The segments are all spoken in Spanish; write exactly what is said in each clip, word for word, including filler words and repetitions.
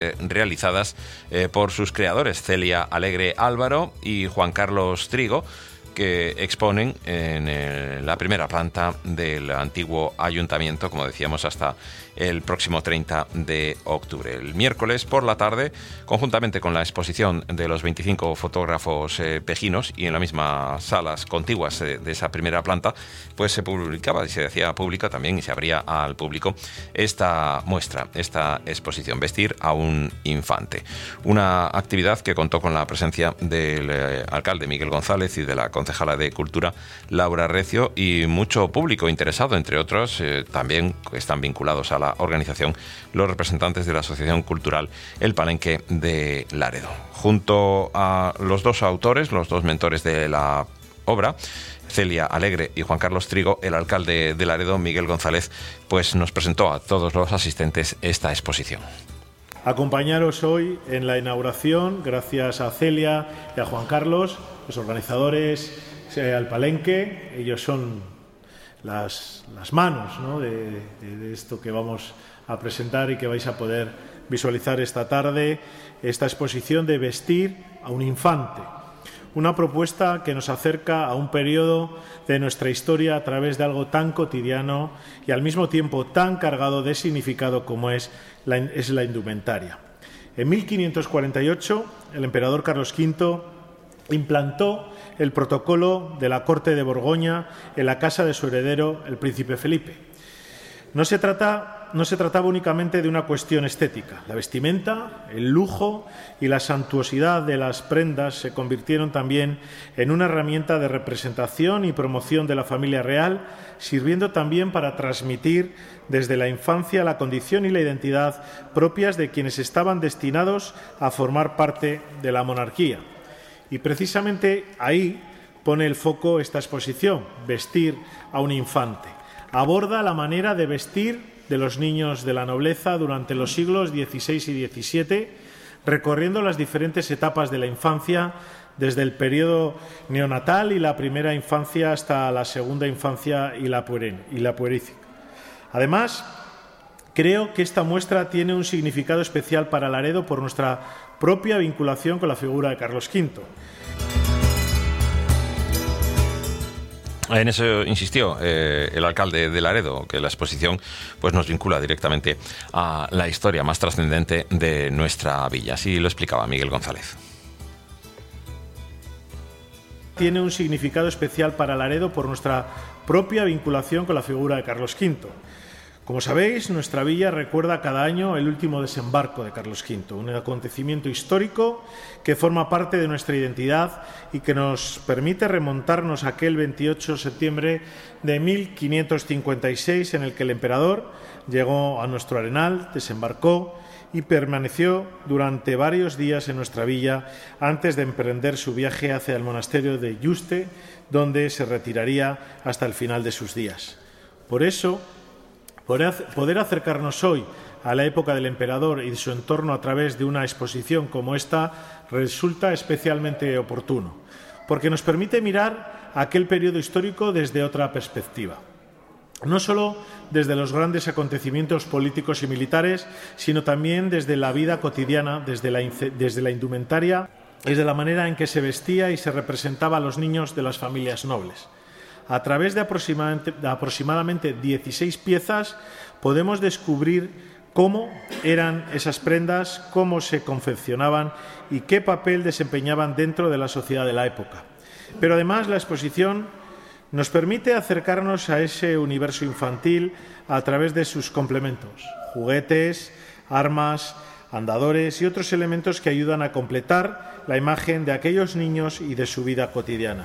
realizadas eh, por sus creadores, Celia Alegre Álvaro y Juan Carlos Trigo, que exponen en el, la primera planta del antiguo ayuntamiento, como decíamos, hasta el próximo treinta de octubre. El miércoles por la tarde, conjuntamente con la exposición de los veinticinco fotógrafos eh, pejinos y en las mismas salas contiguas eh, de esa primera planta, pues se publicaba y se hacía pública también y se abría al público esta muestra, esta exposición, Vestir a un infante. Una actividad que contó con la presencia del eh, alcalde Miguel González y de la concejala de Cultura Laura Recio y mucho público interesado, entre otros, eh, también están vinculados a la organización los representantes de la Asociación Cultural El Palenque de Laredo. Junto a los dos autores, los dos mentores de la obra, Celia Alegre y Juan Carlos Trigo, el alcalde de Laredo, Miguel González, pues nos presentó a todos los asistentes esta exposición. Acompañaros hoy en la inauguración, gracias a Celia y a Juan Carlos, los organizadores eh, al Palenque. Ellos son las, las manos, ¿no?, de, de, de esto que vamos a presentar y que vais a poder visualizar esta tarde, esta exposición de Vestir a un infante. Una propuesta que nos acerca a un periodo de nuestra historia a través de algo tan cotidiano y al mismo tiempo tan cargado de significado como es la, es la indumentaria. En mil quinientos cuarenta y ocho, el emperador Carlos quinto implantó el protocolo de la corte de Borgoña en la casa de su heredero, el príncipe Felipe. No se trata, no se trataba únicamente de una cuestión estética. La vestimenta, el lujo y la suntuosidad de las prendas se convirtieron también en una herramienta de representación y promoción de la familia real, sirviendo también para transmitir desde la infancia la condición y la identidad propias de quienes estaban destinados a formar parte de la monarquía. Y precisamente ahí pone el foco esta exposición, Vestir a un infante. Aborda la manera de vestir de los niños de la nobleza durante los siglos dieciséis y diecisiete, recorriendo las diferentes etapas de la infancia, desde el periodo neonatal y la primera infancia hasta la segunda infancia y la puerísima. Además, creo que esta muestra tiene un significado especial para Laredo por nuestra propia vinculación con la figura de Carlos quinto. En eso insistió eh, el alcalde de Laredo, que la exposición pues, nos vincula directamente a la historia más trascendente de nuestra villa. Así lo explicaba Miguel González. Tiene un significado especial para Laredo por nuestra propia vinculación con la figura de Carlos quinto. Como sabéis, nuestra villa recuerda cada año el último desembarco de Carlos quinto, un acontecimiento histórico que forma parte de nuestra identidad y que nos permite remontarnos a aquel veintiocho de septiembre de mil quinientos cincuenta y seis, en el que el emperador llegó a nuestro arenal, desembarcó y permaneció durante varios días en nuestra villa antes de emprender su viaje hacia el monasterio de Yuste, donde se retiraría hasta el final de sus días. Por eso, poder acercarnos hoy a la época del emperador y de su entorno a través de una exposición como esta resulta especialmente oportuno, porque nos permite mirar aquel periodo histórico desde otra perspectiva. No solo desde los grandes acontecimientos políticos y militares, sino también desde la vida cotidiana, desde la, desde la indumentaria, desde la manera en que se vestía y se representaba a los niños de las familias nobles. A través de aproximadamente, de aproximadamente dieciséis piezas podemos descubrir cómo eran esas prendas, cómo se confeccionaban y qué papel desempeñaban dentro de la sociedad de la época. Pero además la exposición nos permite acercarnos a ese universo infantil a través de sus complementos, juguetes, armas, andadores y otros elementos que ayudan a completar la imagen de aquellos niños y de su vida cotidiana.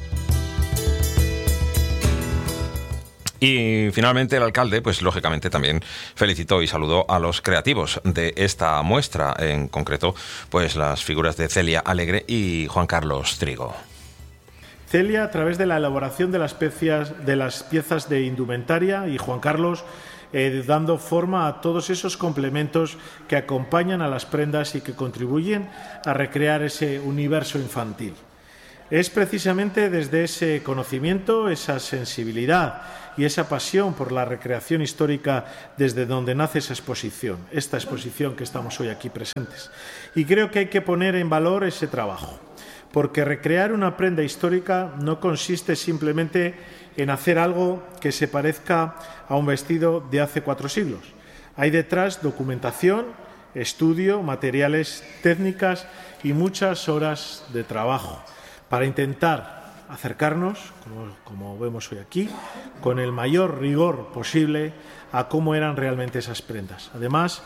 Y finalmente el alcalde, pues lógicamente también felicitó y saludó a los creativos de esta muestra, en concreto, pues las figuras de Celia Alegre y Juan Carlos Trigo. Celia, a través de la elaboración de las piezas de, las piezas de indumentaria, y Juan Carlos eh, dando forma a todos esos complementos que acompañan a las prendas y que contribuyen a recrear ese universo infantil. Es precisamente desde ese conocimiento, esa sensibilidad y esa pasión por la recreación histórica desde donde nace esa exposición, esta exposición que estamos hoy aquí presentes. Y creo que hay que poner en valor ese trabajo, porque recrear una prenda histórica no consiste simplemente en hacer algo que se parezca a un vestido de hace cuatro siglos. Hay detrás documentación, estudio, materiales, técnicas y muchas horas de trabajo para intentar acercarnos, como, como vemos hoy aquí, con el mayor rigor posible a cómo eran realmente esas prendas. Además,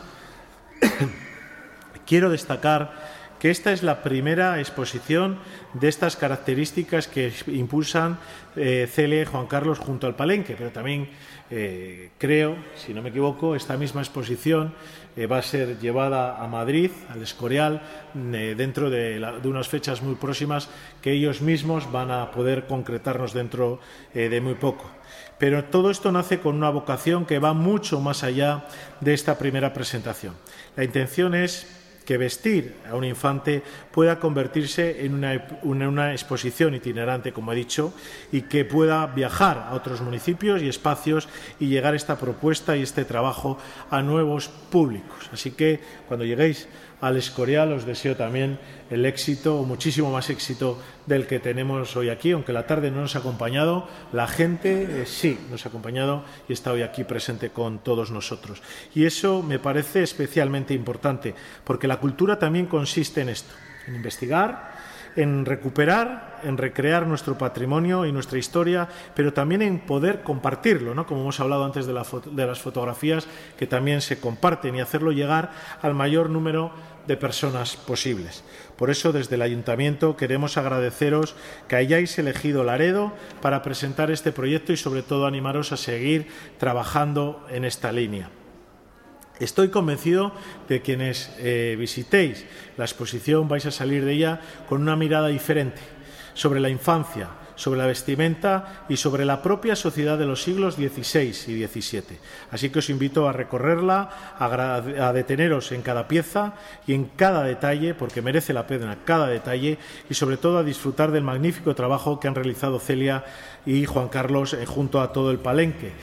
quiero destacar que esta es la primera exposición de estas características que impulsan eh, Celia y Juan Carlos junto al Palenque, pero también eh, creo, si no me equivoco, esta misma exposición eh, va a ser llevada a Madrid, al Escorial, eh, dentro de, la, de unas fechas muy próximas que ellos mismos van a poder concretarnos dentro eh, de muy poco. Pero todo esto nace con una vocación que va mucho más allá de esta primera presentación. La intención es que vestir a un infante pueda convertirse en una, en una exposición itinerante, como he dicho, y que pueda viajar a otros municipios y espacios y llegar esta propuesta y este trabajo a nuevos públicos. Así que cuando lleguéis al Escorial os deseo también el éxito, o muchísimo más éxito del que tenemos hoy aquí, aunque la tarde no nos ha acompañado, la gente eh, sí nos ha acompañado y está hoy aquí presente con todos nosotros. Y eso me parece especialmente importante, porque la cultura también consiste en esto, en investigar, en recuperar, en recrear nuestro patrimonio y nuestra historia, pero también en poder compartirlo, ¿no? Como hemos hablado antes de, la de las fotografías, que también se comparten, y hacerlo llegar al mayor número de personas posibles. Por eso, desde el Ayuntamiento queremos agradeceros que hayáis elegido Laredo para presentar este proyecto y, sobre todo, animaros a seguir trabajando en esta línea. Estoy convencido de que quienes eh, visitéis la exposición vais a salir de ella con una mirada diferente sobre la infancia, sobre la vestimenta y sobre la propia sociedad de los siglos dieciséis y diecisiete. Así que os invito a recorrerla, a, a deteneros en cada pieza y en cada detalle, porque merece la pena cada detalle, y sobre todo a disfrutar del magnífico trabajo que han realizado Celia y Juan Carlos eh, junto a todo el Palenque.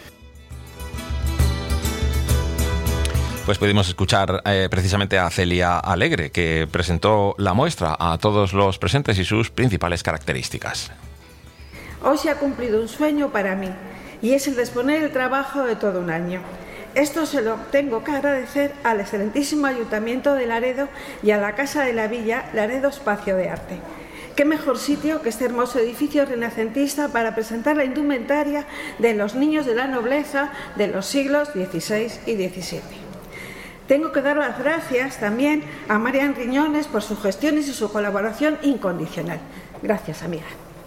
Pues pudimos escuchar eh, precisamente a Celia Alegre, que presentó la muestra a todos los presentes y sus principales características. Hoy se ha cumplido un sueño para mí, y es el de exponer el trabajo de todo un año. Esto se lo tengo que agradecer al excelentísimo Ayuntamiento de Laredo y a la Casa de la Villa Laredo Espacio de Arte. Qué mejor sitio que este hermoso edificio renacentista para presentar la indumentaria de los niños de la nobleza de los siglos dieciséis y diecisiete. Tengo que dar las gracias también a Marian Riñones por sus gestiones y su colaboración incondicional. Gracias, amiga.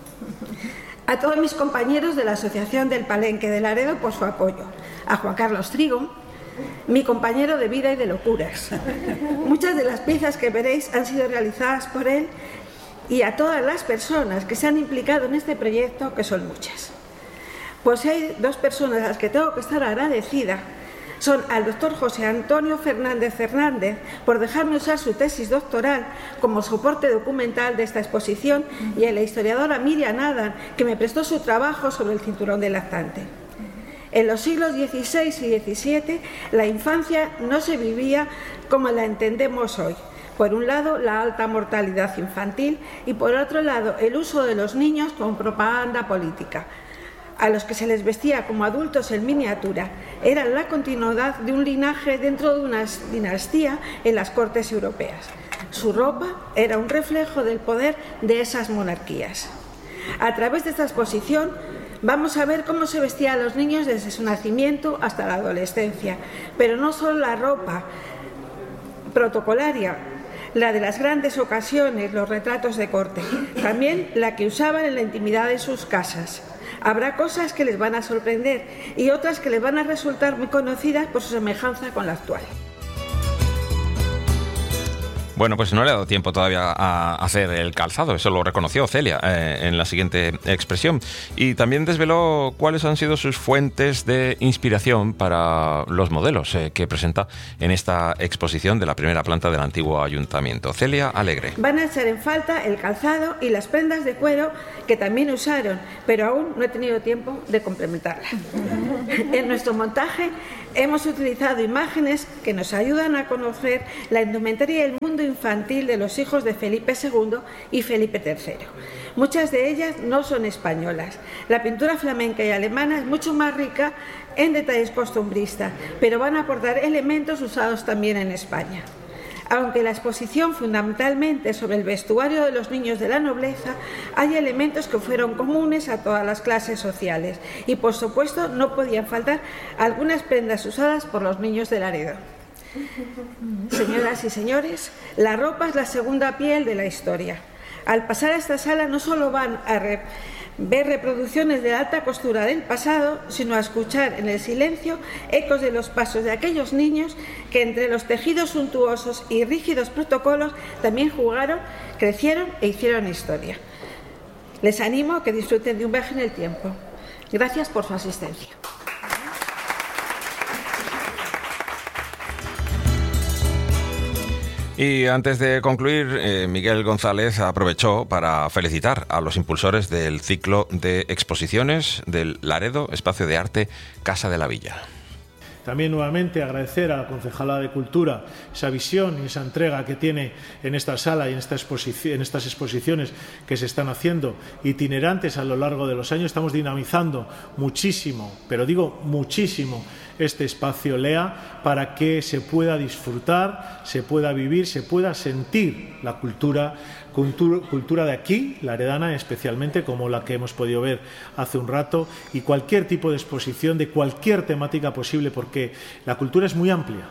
A todos mis compañeros de la Asociación del Palenque de Laredo por su apoyo. A Juan Carlos Trigo, mi compañero de vida y de locuras. Muchas de las piezas que veréis han sido realizadas por él, y a todas las personas que se han implicado en este proyecto, que son muchas. Pues hay dos personas a las que tengo que estar agradecida. Son al doctor José Antonio Fernández Fernández por dejarme usar su tesis doctoral como soporte documental de esta exposición, y a la historiadora Miriam Adam, que me prestó su trabajo sobre el cinturón del lactante. En los siglos dieciséis y diecisiete la infancia no se vivía como la entendemos hoy. Por un lado, la alta mortalidad infantil, y por otro lado, el uso de los niños con propaganda política, a los que se les vestía como adultos en miniatura. Eran la continuidad de un linaje dentro de una dinastía en las cortes europeas. Su ropa era un reflejo del poder de esas monarquías. A través de esta exposición vamos a ver cómo se vestían a los niños desde su nacimiento hasta la adolescencia, pero no solo la ropa protocolaria, la de las grandes ocasiones, los retratos de corte, también la que usaban en la intimidad de sus casas. Habrá cosas que les van a sorprender y otras que les van a resultar muy conocidas por su semejanza con la actual. Bueno, pues no le ha dado tiempo todavía a hacer el calzado, eso lo reconoció Celia eh, en la siguiente expresión. Y también desveló cuáles han sido sus fuentes de inspiración para los modelos eh, que presenta en esta exposición de la primera planta del antiguo ayuntamiento. Celia Alegre. Van a echar en falta el calzado y las prendas de cuero que también usaron, pero aún no he tenido tiempo de complementarlas. En nuestro montaje hemos utilizado imágenes que nos ayudan a conocer la indumentaria y el mundo infantil de los hijos de Felipe segundo y Felipe tercero. Muchas de ellas no son españolas. La pintura flamenca y alemana es mucho más rica en detalles costumbristas, pero van a aportar elementos usados también en España. Aunque la exposición fundamentalmente es sobre el vestuario de los niños de la nobleza, hay elementos que fueron comunes a todas las clases sociales y, por supuesto, no podían faltar algunas prendas usadas por los niños de Laredo. Señoras y señores, la ropa es la segunda piel de la historia. Al pasar a esta sala no solo van a re ver reproducciones de la alta costura del pasado, sino a escuchar en el silencio ecos de los pasos de aquellos niños que entre los tejidos suntuosos y rígidos protocolos también jugaron, crecieron e hicieron historia. Les animo a que disfruten de un viaje en el tiempo. Gracias por su asistencia. Y antes de concluir, eh, Miguel González aprovechó para felicitar a los impulsores del ciclo de exposiciones del Laredo Espacio de Arte Casa de la Villa. También nuevamente agradecer a la Concejala de Cultura esa visión y esa entrega que tiene en esta sala y en, esta exposición, en estas exposiciones que se están haciendo itinerantes a lo largo de los años. Estamos dinamizando muchísimo, pero digo muchísimo, este espacio L E A para que se pueda disfrutar, se pueda vivir, se pueda sentir la cultura, cultura, cultura de aquí, laredana especialmente, como la que hemos podido ver hace un rato, y cualquier tipo de exposición de cualquier temática posible, porque la cultura es muy amplia.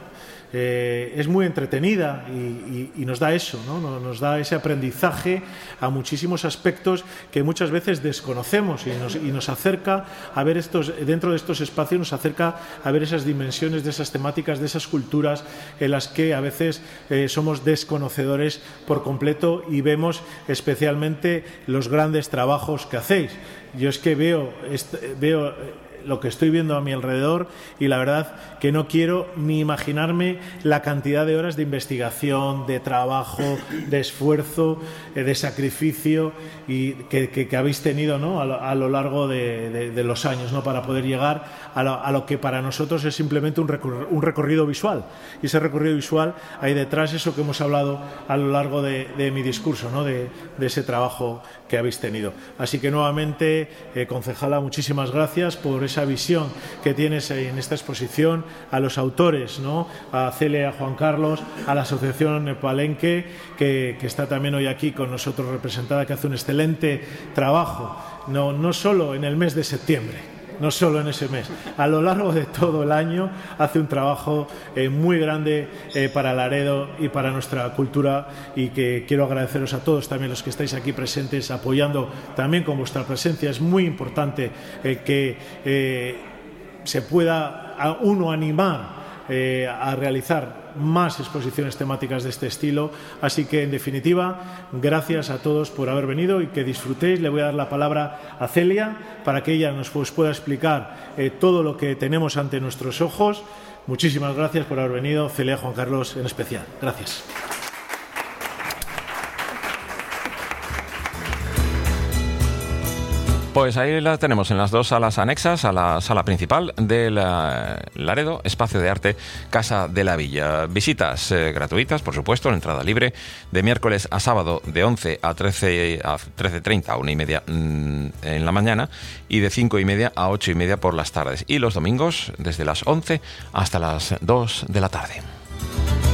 Eh, es muy entretenida y, y, y nos da eso, ¿no? Nos da ese aprendizaje a muchísimos aspectos que muchas veces desconocemos y nos, y nos acerca a ver estos, dentro de estos espacios nos acerca a ver esas dimensiones de esas temáticas, de esas culturas en las que a veces eh, somos desconocedores por completo y vemos especialmente los grandes trabajos que hacéis. Yo es que veo, veo lo que estoy viendo a mi alrededor y la verdad que no quiero ni imaginarme la cantidad de horas de investigación, de trabajo, de esfuerzo, de sacrificio y que, que, que habéis tenido, ¿no? a, lo, a lo largo de, de, de los años, ¿no? Para poder llegar a lo, a lo que para nosotros es simplemente un, recor un recorrido visual. Y ese recorrido visual hay detrás eso que hemos hablado a lo largo de, de mi discurso, ¿no? de, de ese trabajo que habéis tenido. Así que nuevamente, eh, concejala, muchísimas gracias por esa visión que tienes en esta exposición, a los autores, ¿no? A Celia, a Juan Carlos, a la Asociación Palenque, que, que está también hoy aquí con nosotros representada, que hace un excelente trabajo, no, no solo en el mes de septiembre, no solo en ese mes, a lo largo de todo el año hace un trabajo eh, muy grande eh, para Laredo y para nuestra cultura, y que quiero agradeceros a todos también los que estáis aquí presentes apoyando también con vuestra presencia. Es muy importante eh, que eh, se pueda a uno animar Eh, a realizar más exposiciones temáticas de este estilo. Así que, en definitiva, gracias a todos por haber venido y que disfrutéis. Le voy a dar la palabra a Celia para que ella nos pues, pueda explicar eh, todo lo que tenemos ante nuestros ojos. Muchísimas gracias por haber venido, Celia, Juan Carlos en especial. Gracias. Pues ahí la tenemos en las dos salas anexas a la sala principal del Laredo Espacio de Arte Casa de la Villa. Visitas eh, gratuitas, por supuesto, en entrada libre, de miércoles a sábado de once a trece treinta, a una y media mmm, en la mañana, y de cinco y media a ocho y media por las tardes. Y los domingos desde las once hasta las dos de la tarde.